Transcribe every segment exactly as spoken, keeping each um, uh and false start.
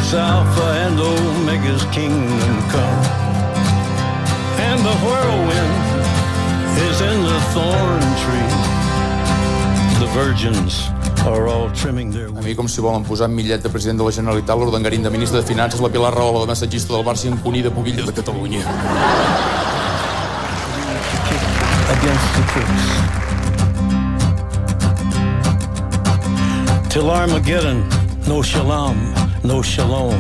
It's Alpha and Omega's kingdom come. And the whirlwind is in the thorn tree. The virgins are all trimming their... A mi, com si volen posar en millet de president de la Generalitat, l'Urdangarín de ministre de Finances, la Pilar Rahola de massatgista del Barça i en Cuní de pubilla de Catalunya. Against the tricks. Till Armageddon, no shalom, no shalom.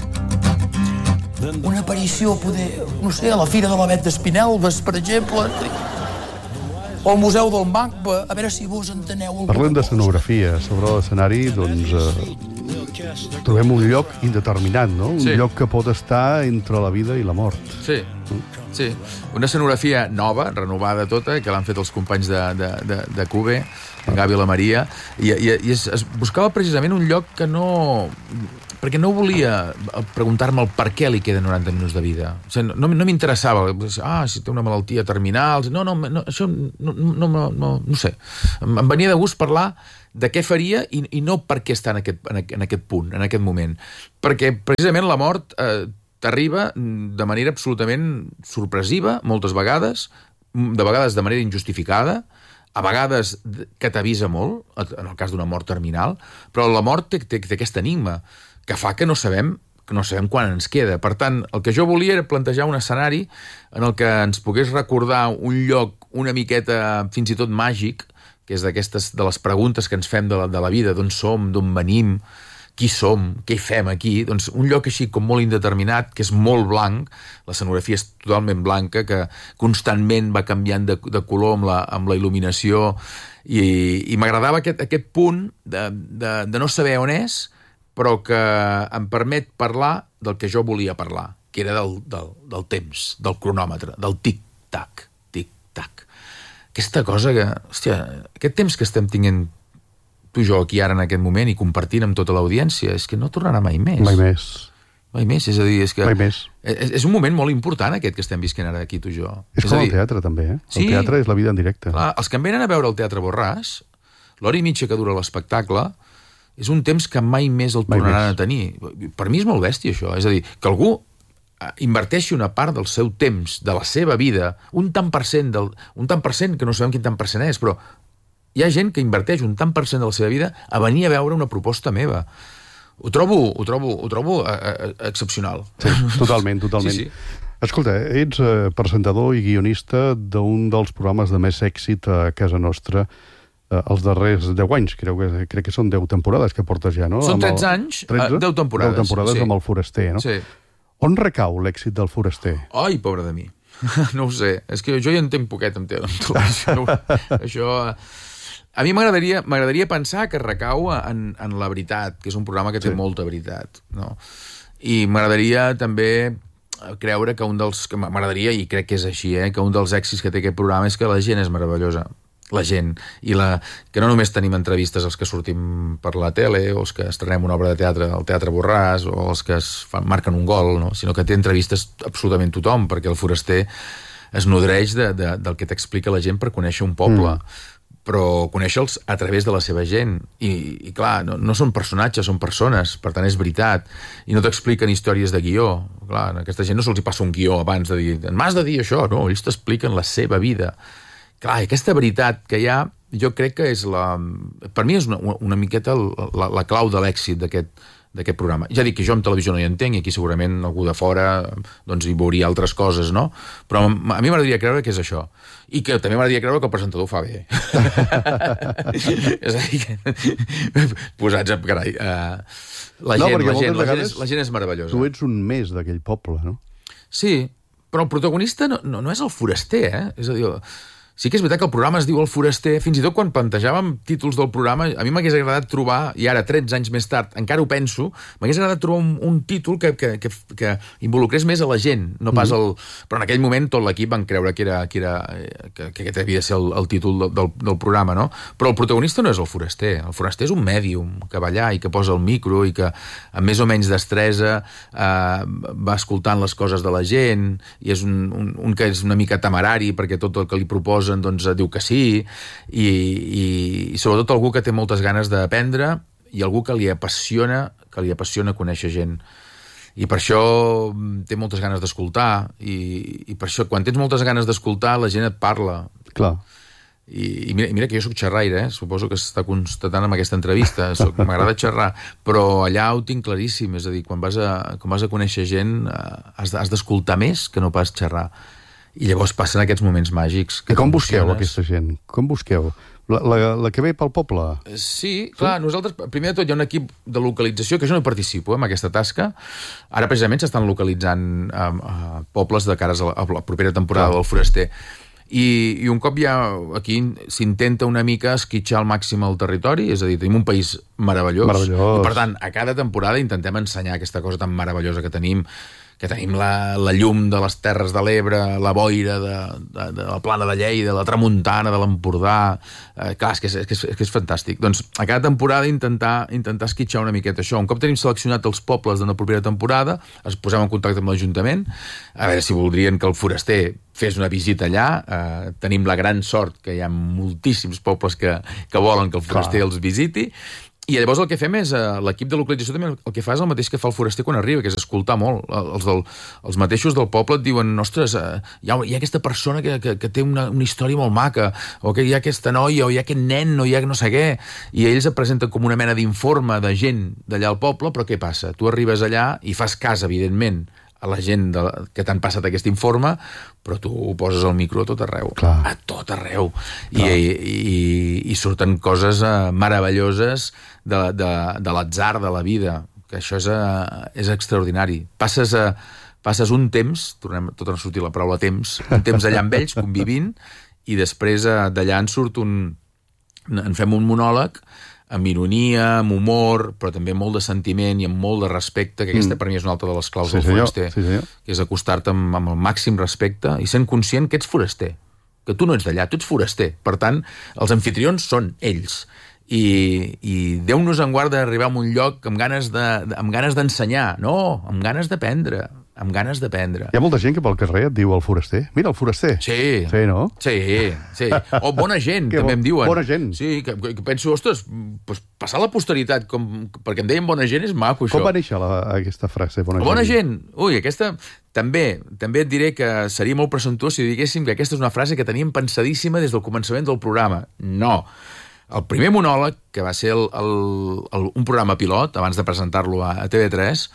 Una aparició, poder, no sé, a la Fira de l'Avet d'Espinelves, per exemple, o al Museu del M A C B, a veure si vos enteneu... Parlem d'escenografia. Sobre l'escenari, doncs, eh, trobem un lloc indeterminat, no? Un Sí. lloc que pot estar entre la vida i la mort. Sí, sí. Una escenografia nova, renovada tota, que l'han fet els companys de, de, de, de Cube, en Gavi i la Maria, i, i, i es, es buscava precisament un lloc que no... perquè no volia preguntar-me el per què li queden noranta minuts de vida. O sigui, no, no m'interessava. Ah, si té una malaltia terminal... No, no, no això no, no, no, no, no sé. Em venia de gust parlar de què faria i, i no per què està en aquest, en, en aquest punt, en aquest moment. Perquè, precisament, la mort eh, t'arriba de manera absolutament sorpresiva, moltes vegades, de vegades de manera injustificada, a vegades que t'avisa molt, en el cas d'una mort terminal, però la mort té, té, té aquest enigma que fa que no sabem que no sabem quan ens queda. Per tant, el que jo volia era plantejar un escenari en el que ens pogués recordar un lloc una miqueta fins i tot màgic, que és d'aquestes de les preguntes que ens fem de la, de la vida, d'on som, d'on venim, qui som, què hi fem aquí, doncs un lloc així com molt indeterminat, que és molt blanc, l'escenografia és totalment blanca, que constantment va canviant de, de color amb la, amb la il·luminació, i, i m'agradava aquest, aquest punt de, de, de no saber on és, però que em permet parlar del que jo volia parlar, que era del, del, del temps, del cronòmetre, del tic-tac, tic-tac. Aquesta cosa que, hòstia, aquest temps que estem tinguent tu i jo aquí ara en aquest moment i compartint amb tota l'audiència, és que no tornarà mai més. Mai més. Mai més, és a dir, és que... Mai més. És, és un moment molt important aquest que estem visquent ara aquí tu i jo. És, és com dir, el teatre, també, eh? Sí, el teatre és la vida en directe. Clar, els que em venen a veure el Teatre Borràs, l'hora i mitja que dura l'espectacle, és un temps que mai més el tornaran a tenir. Per mi és molt bèstia, això. És a dir, que algú inverteixi una part del seu temps, de la seva vida, un tant per cent, del, un tant per cent, que no sabem quin tant per cent és, però hi ha gent que inverteix un tant per cent de la seva vida a venir a veure una proposta meva. Ho trobo, ho trobo, ho trobo excepcional. Sí, totalment, totalment. Sí, sí. Escolta, ets eh, presentador i guionista d'un dels programes de més èxit a casa nostra, eh, els darrers deu anys, crec que, crec que són deu temporades que portes ja, no? Són tretze anys, tretze? deu temporades. deu temporades sí. Amb el Foraster, no? Sí. On recau l'èxit del Foraster? Ai, pobre de mi. No ho sé. És que jo hi entenc poquet amb televisió. Això... A mi m'agradaria m'agradaria pensar que recau en, en la veritat, que és un programa que té sí. molta veritat, no? I m'agradaria també creure que un dels... que m'agradaria, i crec que és així, eh, que un dels èxits que té aquest programa és que la gent és meravellosa. La gent. I la, que no només tenim entrevistes els que sortim per la tele, o els que estrenem una obra de teatre al Teatre Borràs, o els que es fan, marquen un gol, no? Sinó que té entrevistes absolutament tothom, perquè el Foraster es nodreix de, de, del que t'explica la gent per conèixer un poble. Mm. Però conèixer-los a través de la seva gent. I, i clar, no, no són personatges, són persones, per tant és veritat. I no t'expliquen històries de guió. Clar, a aquesta gent no se'ls hi passa un guió abans de dir m'has de dir això, no, ells t'expliquen la seva vida. Clar, aquesta veritat que hi ha, jo crec que és la... Per mi és una, una miqueta la, la clau de l'èxit d'aquest d'aquest programa. Ja dic que jo en televisió no hi entenc, i aquí segurament algú de fora doncs hi veuria altres coses, no? Però a mi m'agradaria creure que és això. I que també m'agradaria creure que el presentador ho fa bé. És a dir, que... posats a... Carai, uh, la, no, gent, la, gent, la, vegades, gent és, la gent és meravellosa. Tu ets un més d'aquell poble, no? Sí, però el protagonista no, no, no és el Foraster, eh? És a dir... Sí que és veritat que el programa es diu El Foraster, fins i tot quan plantejàvem títols del programa, a mi m'hagués agradat trobar, i ara, tretze anys més tard, encara ho penso, m'hagués agradat trobar un, un títol que, que, que, que involucrés més a la gent, no pas el... Però en aquell moment tot l'equip van creure que era, que, era, que, que aquest havia de ser el, el títol del, del programa, no? Però el protagonista no és el Foraster. El Foraster és un mèdium que va allà i que posa el micro i que amb més o menys destresa eh, va escoltant les coses de la gent, i és un, un, un que és una mica temerari perquè tot el que li proposa doncs diu que sí, i, i, i sobretot algú que té moltes ganes d'aprendre i algú que li apassiona, que li apassiona conèixer gent. I per això té moltes ganes d'escoltar, i, i per això quan tens moltes ganes d'escoltar la gent et parla. Clar. I, i mira, mira que jo soc xerraire, eh? Suposo que s'està constatant amb aquesta entrevista, m'agrada xerrar, però allà ho tinc claríssim, és a dir, quan vas a, quan vas a conèixer gent has, has d'escoltar més que no pas xerrar. I llavors passen aquests moments màgics. Que com busqueu aquesta gent? Com busqueu? La, la, la que ve pel poble? Sí, clar, nosaltres, primer de tot, hi ha un equip de localització que jo no hi participo, eh, en aquesta tasca. Ara, precisament, s'estan localitzant eh, eh, pobles de cares a la, a la propera temporada clar. Del Foraster. I, i un cop ja aquí s'intenta una mica esquitxar al màxim el territori, és a dir, tenim un país meravellós. Meravellós. I, per tant, a cada temporada intentem ensenyar aquesta cosa tan meravellosa que tenim, que tenim la, la llum de les Terres de l'Ebre, la boira de, de, de la Plana de Lleida, la tramuntana de l'Empordà. Eh, clar, és que és, és, que és, és que és fantàstic. Doncs a cada temporada intentar, intentar esquitxar una miqueta això. Un cop tenim seleccionat els pobles d'una propera temporada, es posem en contacte amb l'Ajuntament, a veure si voldrien que el Foraster fes una visita allà. Eh, tenim la gran sort que hi ha moltíssims pobles que, que volen que el Foraster clar. Els visiti. I llavors el que fem és, eh, l'equip de localització també el que fa és el mateix que fa el Foraster quan arriba, que és escoltar molt. Els, del, els mateixos del poble et diuen, ostres, eh, hi, ha, hi ha aquesta persona que, que, que té una, una història molt maca, o que hi ha aquesta noia, o hi ha aquest nen, o hi ha no sé què, i ells et presenten com una mena d'informe de gent d'allà al poble, però què passa? Tu arribes allà i fas cas, evidentment, a la gent de, que t'han passat aquest informe, però tu ho poses al micro a tot arreu. Clar. A tot arreu. I, i, i surten coses uh, meravelloses de, de, de l'atzar de la vida, que això és, uh, és extraordinari. Passes, uh, passes un temps, tornem tot a sortir la paraula temps, un temps allà amb ells, convivint, i després uh, d'allà en surt un... en fem un monòleg amb ironia, amb humor, però també molt de sentiment i amb molt de respecte, que aquesta mm. per mi és una altra de les claus sí, del Foraster, sí, que és acostar-te amb, amb el màxim respecte i sent conscient que ets foraster, que tu no ets d'allà, tu ets foraster. Per tant, els anfitrions són ells. I, i Déu-nos en guarda d'arribar a un lloc amb ganes de, amb ganes d'ensenyar, no, amb ganes d'aprendre, amb ganes d'aprendre. Hi ha molta gent que pel carrer et diu el foraster. Mira, el foraster. Sí. Sí, no? Sí, sí. O bona gent, que també bo, em diuen. Bona gent. Sí, que, que penso, ostres, pues, passar la posteritat, com, perquè em deien bona gent és maco, això. Com va néixer la, aquesta frase, bona, bona gent? gent? Ui, aquesta... També, també et diré que seria molt presumptuós si diguéssim que aquesta és una frase que teníem pensadíssima des del començament del programa. No. El primer monòleg, que va ser el, el, el, un programa pilot, abans de presentar-lo a, a T V tres,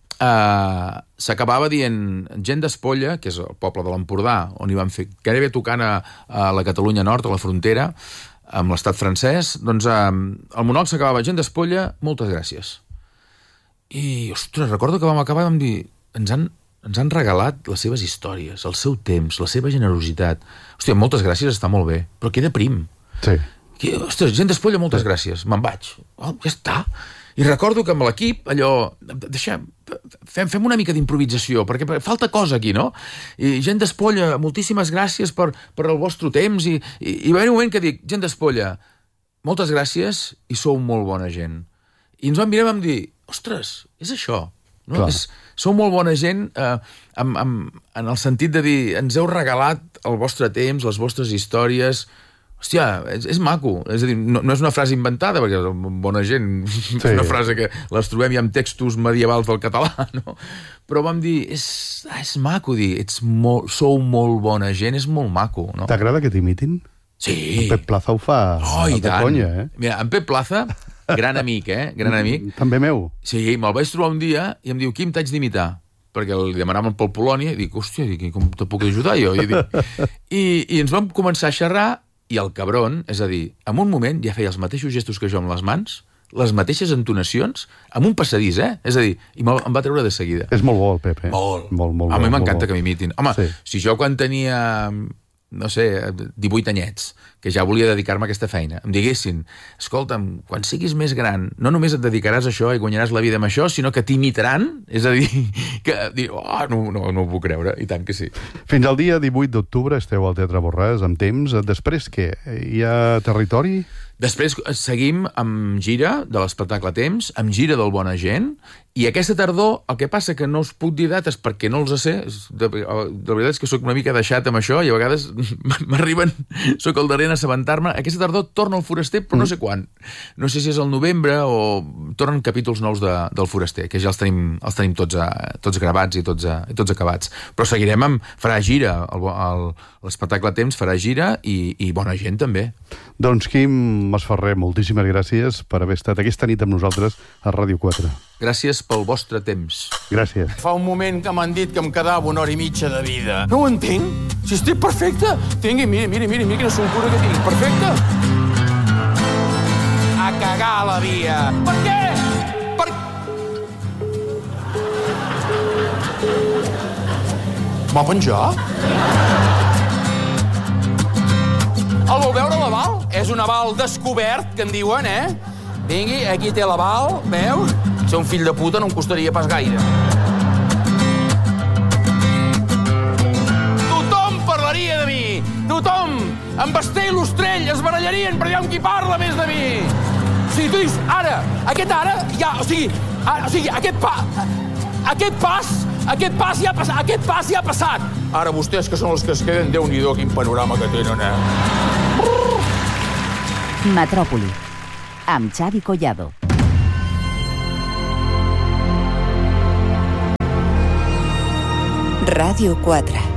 Uh, s'acabava dient gent d'Espolla, que és el poble de l'Empordà, on hi van fer gairebé tocant a, a la Catalunya Nord, a la frontera amb l'estat francès, doncs uh, el monòleg s'acabava gent d'Espolla, moltes gràcies. I, ostres, recordo que vam acabar i vam dir, ens han, ens han regalat les seves històries, el seu temps, la seva generositat. Hòstia, moltes gràcies, està molt bé, però queda prim. Sí. Que, ostres, gent d'Espolla, moltes sí. gràcies, me'n vaig. Oh, ja està. I recordo que amb l'equip, allò, deixem, fem, fem una mica d'improvisació, perquè falta cosa aquí, no? I gent d'Espolla, moltíssimes gràcies per, per el vostre temps, i, i, i va haver un moment que dic, gent d'Espolla, moltes gràcies i sou molt bona gent. I ens vam mirar i vam dir, ostres, és això, no? És, sou molt bona gent eh, amb, amb, en el sentit de dir, ens heu regalat el vostre temps, les vostres històries. Hòstia, és, és maco. És a dir, no, no és una frase inventada, perquè bona gent, sí. És una frase que les trobem ja en textos medievals del català, no? Però vam dir, és, és maco dir, ets molt, sou molt bona gent, és molt maco, no? T'agrada que t'imitin? Sí. En Pep Plaza ho fa oh, de conya, eh? Mira, en Pep Plaza, gran amic, eh? Gran amic. També meu. Sí, me'l vaig trobar un dia i em diu, Quim, t'haig d'imitar. Perquè li demanaven pel Polònia, i dic, hòstia, dic, com te puc ajudar jo? I, dic, i, i ens vam començar a xerrar. I el cabron, és a dir, en un moment ja feia els mateixos gestos que jo amb les mans, les mateixes entonacions, amb un passadís, eh? És a dir, i em va treure de seguida. És molt bo el Pep, eh? Molt. molt, molt a mi bo. m'encanta que m'imitin. Home, sí. Si jo quan tenia, no sé, divuit anyets, que ja volia dedicar-me a aquesta feina, em diguessin, escolta'm, quan siguis més gran, no només et dedicaràs a això i guanyaràs la vida amb això, sinó que t'imitaran, és a dir, que dir, oh, no, no, no ho puc creure, i tant que sí. Fins al dia divuit d'octubre esteu al Teatre Borràs amb temps. Després què? Hi ha territori? Després seguim amb gira de l'espectacle Temps, amb gira del Bona Gent, i aquesta tardor el que passa que no us puc dir dates perquè no els sé, de, de veritat és que sóc una mica deixat amb això i a vegades m'arriben, sóc el darrer en assabentar-me. Aquesta tardor torna al Foraster, però no sé quan. No sé si és el novembre o tornen capítols nous de, del Foraster, que ja els tenim, els tenim tots, a, tots gravats i tots, a, i tots acabats. Però seguirem amb... farà gira, l'espectacle Temps farà gira i, i Bona Gent també. Doncs Quim Masferrer, moltíssimes gràcies per haver estat aquesta nit amb nosaltres a Ràdio quatre. Gràcies pel vostre temps. Gràcies. Fa un moment que m'han dit que em quedava una hora i mitja de vida. No ho entenc. Si estic perfecte. Tingui, miri, miri, miri, miri quina soltura que tinc. Perfecte. A cagar a la via. Per què? Per... Va penjar? El vol veure l'aval? És un aval descobert, que en diuen, eh? Vingui, aquí té l'aval, veu? Ser un fill de puta no em costaria pas gaire. Tothom parlaria de mi! Tothom! En Basté i l'Ostrell es barallarien per allà amb qui parla més de mi! O sigui, tu dius, ara, aquest ara, ja, o sigui, ara, o sigui, aquest pa... Aquest pas, aquest pas ja ha passat, aquest pas ja ha passat. Ara vostès, que són els que es queden, Déu-n'hi-do, quin panorama que tenen, eh? Metròpoli, amb Xavi Collado. Ràdio quatre.